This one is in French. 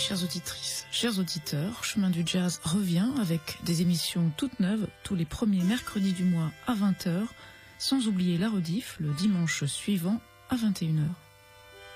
chères auditrices, chers auditeurs, Chemin du Jazz revient avec des émissions toutes neuves tous les premiers mercredis du mois à 20h, sans oublier la rediff le dimanche suivant à 21h.